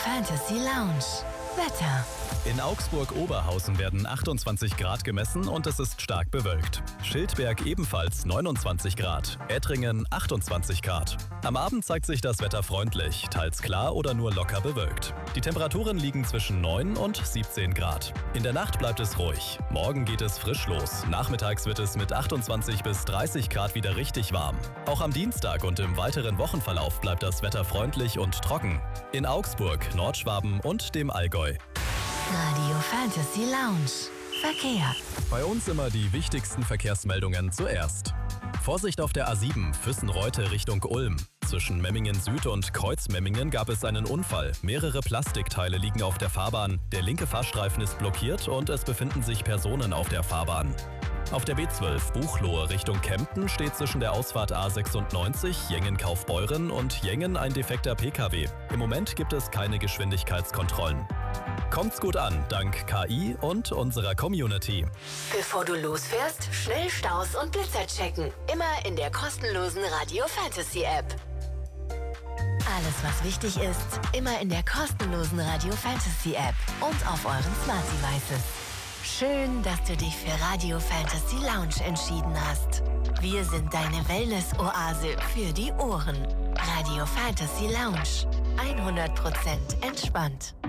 Fantasy Lounge. Wetter. In Augsburg-Oberhausen werden 28 Grad gemessen und es ist stark bewölkt. Schildberg ebenfalls 29 Grad, Ettringen 28 Grad. Am Abend zeigt sich das Wetter freundlich, teils klar oder nur locker bewölkt. Die Temperaturen liegen zwischen 9 und 17 Grad. In der Nacht bleibt es ruhig. Morgen geht es frisch los. Nachmittags wird es mit 28 bis 30 Grad wieder richtig warm. Auch am Dienstag und im weiteren Wochenverlauf bleibt das Wetter freundlich und trocken. In Augsburg, Nordschwaben und dem Allgäu. Radio Fantasy Lounge. Verkehr. Bei uns immer die wichtigsten Verkehrsmeldungen zuerst. Vorsicht auf der A7 Füssen-Reute Richtung Ulm. Zwischen Memmingen Süd und Kreuzmemmingen gab es einen Unfall. Mehrere Plastikteile liegen auf der Fahrbahn. Der linke Fahrstreifen ist blockiert und es befinden sich Personen auf der Fahrbahn. Auf der B12 Buchloe Richtung Kempten steht zwischen der Ausfahrt A96 Jengen-Kaufbeuren und Jengen ein defekter Pkw. Im Moment gibt es keine Geschwindigkeitskontrollen. Kommt's gut an, dank KI und unserer Community. Bevor du losfährst, schnell Staus und Blitzer checken. Immer in der kostenlosen Radio Fantasy App. Alles, was wichtig ist, immer in der kostenlosen Radio Fantasy App und auf euren Smart Devices. Schön, dass du dich für Radio Fantasy Lounge entschieden hast. Wir sind deine Wellness-Oase für die Ohren. Radio Fantasy Lounge. 100% entspannt.